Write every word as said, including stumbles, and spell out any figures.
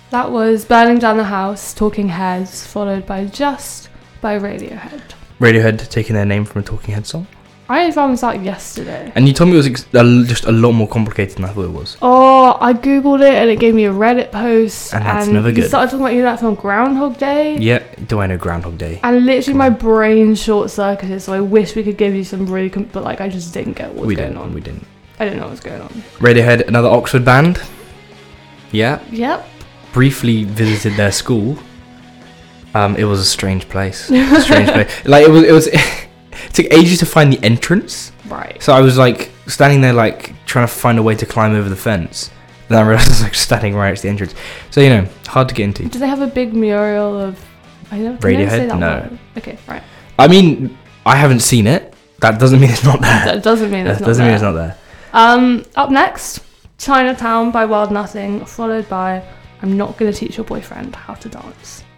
That was Burning Down the House, Talking Heads, followed by Just by Radiohead. Radiohead taking their name from a Talking Heads song. I only found this out yesterday. And you told me it was ex- a, just a lot more complicated than I thought it was. Oh, I googled it and it gave me a Reddit post. And that's and never You good. started talking about you know that film Groundhog Day. Yeah, do I know Groundhog Day? And literally my brain short circuited, so I wish we could give you some really, com- but like I just didn't get what was we going didn't. on. We didn't. I didn't know what was going on. Radiohead, another Oxford band. Yeah. Yep. Briefly visited their school. Um, it was a strange place. A strange place. Like it was. It was. It took ages to find the entrance. Right. So I was like standing there, like trying to find a way to climb over the fence. Then I realized I was like standing right at the entrance. So you know, hard to get into. Do they have a big mural of? I never, Radiohead? never say that No. word. Okay, right. I mean, I haven't seen it. That doesn't mean it's not there. That doesn't mean That it's not doesn't there. mean it's not there. Um, up next, Chinatown by Wild Nothing, followed by I'm Not Gonna Teach Your Boyfriend How to Dance.